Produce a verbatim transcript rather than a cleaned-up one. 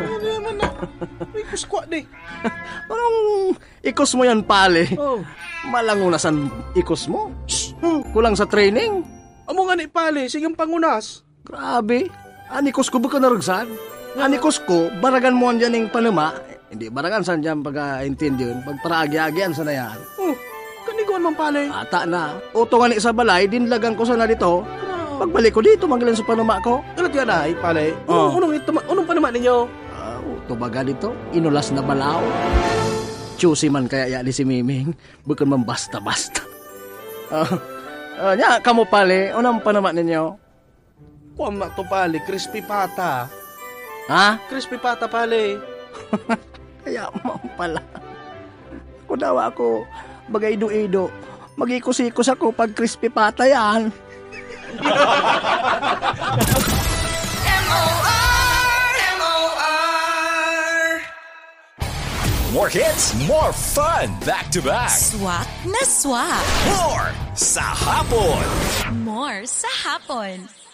Ano naman na? May kuskwa di. Parang ikos mo yan, pale. Oh. Malangunasan ikos mo. Shh, kulang sa training. Amo nga ni pale, sigang pangunas. Grabe. Anikos ko ba ka naragsan? Anikos ko, baragan mo andyan yung panama. Hindi, baragan saan dyan pagka-intindi yun. Pagparaagi-agian sa na yan. Oh, kanigon man pale. Ata na. Utungan sa balay, dinlagan ko sana dito. Pagbalik ko dito, magalan sa panama ko. Ano tiyan na, ay pale? Oh. Unong, unong, unong panama ninyo? Uh, tubaga dito, inulas na balaw. Choosy man kaya ya ni si Miming. Bukan man basta-basta. Uh, uh, nya, kamo pale, unang panama ninyo? Kuwam na to pale, crispy pata. Ha? Crispy pata pale. Kaya mo pala. Ako daw ako, bagay ido-ido. Mag-ikos-ikos ako pag crispy pata yan. M O R M O R More hits, more fun, back to back. Swak na swak. More sa hapon. More sa hapon.